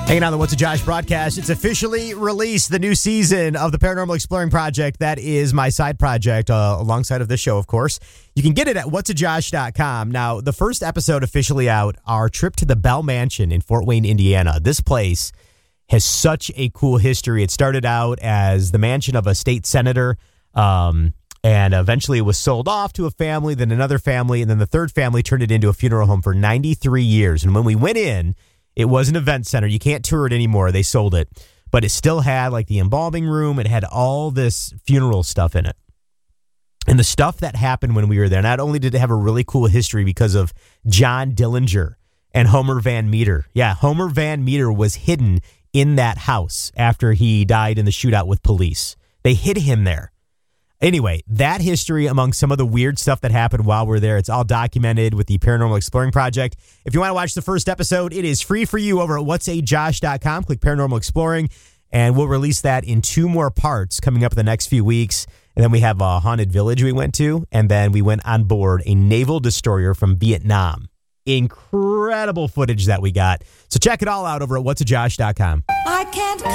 Hanging on the What's a Josh broadcast, it's officially released, the new season of the Paranormal Exploring Project. That is my side project alongside of this show, of course. You can get it at whatsajosh.com. Now, the first episode officially out, our trip to the Bell Mansion in Fort Wayne, Indiana. This place has such a cool history. It started out as the mansion of a state senator, and eventually it was sold off to a family, then another family, and then the third family turned it into a funeral home for 93 years. And when we went in, it was an event center. You can't tour it anymore. They sold it. But it still had like the embalming room. It had all this funeral stuff in it. And the stuff that happened when we were there, not only did it have a really cool history because of John Dillinger and Homer Van Meter. Yeah, Homer Van Meter was hidden in that house after he died in the shootout with police. They hid him there. Anyway, that history among some of the weird stuff that happened while we're there, it's all documented with the Paranormal Exploring Project. If you want to watch the first episode, it is free for you over at whatsajosh.com. Click Paranormal Exploring, and we'll release that in 2 more parts coming up in the next few weeks. And then we have a haunted village we went to, and then we went on board a naval destroyer from Vietnam. Incredible footage that we got. So check it all out over at whatsajosh.com. I can't